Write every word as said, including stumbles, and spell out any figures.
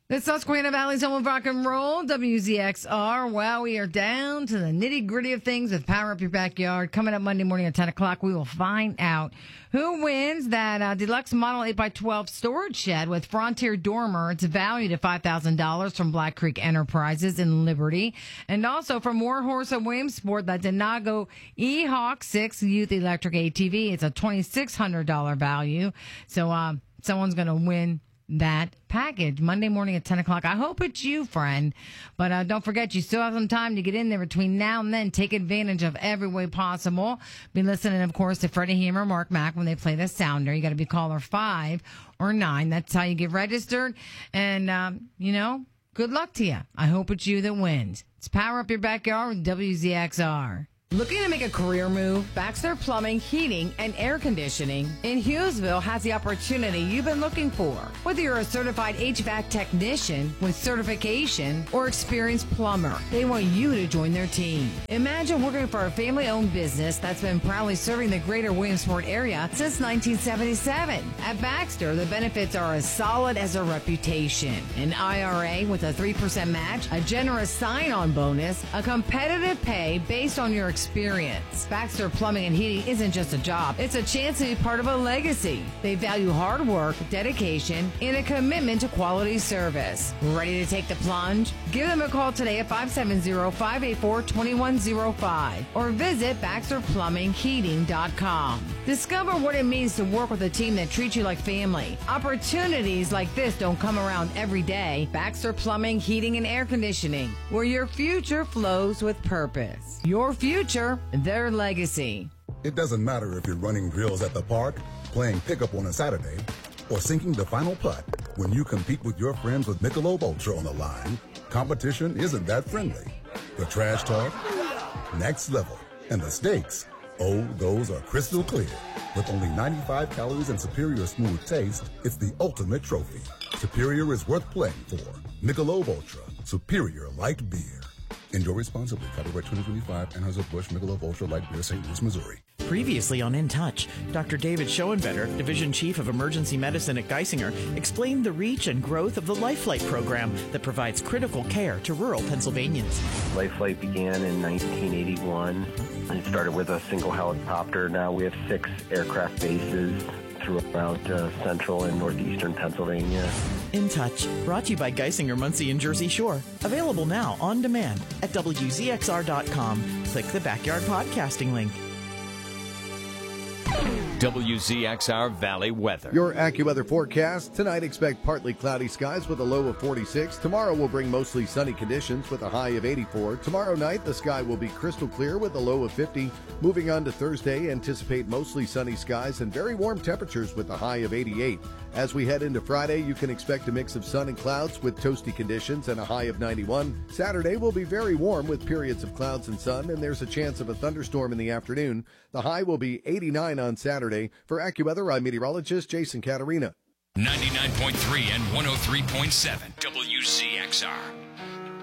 The Susquehanna Valley's home of rock and roll, W Z X R. Well, we are down to the nitty gritty of things with Power Up Your Backyard. Coming up Monday morning at ten o'clock, we will find out who wins that uh, deluxe model eight by twelve storage shed with Frontier Dormer. It's valued at five thousand dollars from Black Creek Enterprises in Liberty. And also from Warhorse and Williamsport, that Denago E-Hawk six Youth Electric A T V. It's a twenty-six hundred dollars value. So uh, someone's going to win that package Monday morning at ten o'clock. I hope it's you, friend. But uh, don't forget, you still have some time to get in there between now and then. Take advantage of every way possible. Be listening, of course, to Freddie Hammer, Mark Mack when they play the sounder. You got to be caller five or nine. That's how you get registered. And, um, you know, good luck to you. I hope it's you that wins. It's Power Up Your Backyard with W Z X R. Looking to make a career move? Baxter Plumbing, Heating, and Air Conditioning in Hughesville has the opportunity you've been looking for. Whether you're a certified H V A C technician with certification or experienced plumber, they want you to join their team. Imagine working for a family-owned business that's been proudly serving the greater Williamsport area since nineteen seventy-seven. At Baxter, the benefits are as solid as a reputation. An I R A with a three percent match, a generous sign-on bonus, a competitive pay based on your experience. Experience. Baxter Plumbing and Heating isn't just a job. It's a chance to be part of a legacy. They value hard work, dedication, and a commitment to quality service. Ready to take the plunge? Give them a call today at five seven zero, five eight four, two one zero five or visit Baxter Plumbing Heating dot com. Discover what it means to work with a team that treats you like family. Opportunities like this don't come around every day. Baxter Plumbing, Heating, and Air Conditioning, where your future flows with purpose. Your future, their legacy. It doesn't matter if you're running drills at the park, playing pickup on a Saturday, or sinking the final putt. When you compete with your friends with Michelob Ultra on the line, competition isn't that friendly. The trash talk, next level, and the stakes, oh, those are crystal clear. With only ninety-five calories and superior smooth taste, it's the ultimate trophy. Superior is worth playing for. Michelob Ultra, superior light beer. Enjoy responsibly. Copyright twenty twenty-five, Anheuser-Busch Michelob Ultra Light Beer, Saint Louis, Missouri. Previously on In Touch, Doctor David Schoenvetter, Division Chief of Emergency Medicine at Geisinger, explained the reach and growth of the LifeFlight program that provides critical care to rural Pennsylvanians. LifeFlight began in nineteen eighty-one. It started with a single helicopter. Now we have six aircraft bases throughout uh, central and northeastern Pennsylvania. In Touch, brought to you by Geisinger, Muncie, and Jersey Shore. Available now on demand at W Z X R dot com. Click the Backyard Podcasting link. W Z X R Valley weather. Your AccuWeather forecast. Tonight, expect partly cloudy skies with a low of forty-six. Tomorrow will bring mostly sunny conditions with a high of eighty-four. Tomorrow night, the sky will be crystal clear with a low of fifty. Moving on to Thursday, anticipate mostly sunny skies and very warm temperatures with a high of eighty-eight. As we head into Friday, you can expect a mix of sun and clouds with toasty conditions and a high of ninety-one. Saturday will be very warm with periods of clouds and sun, and there's a chance of a thunderstorm in the afternoon. The high will be eighty-nine on Saturday. For AccuWeather, I'm meteorologist Jason Caterina. ninety-nine point three and one oh three point seven W Z X R.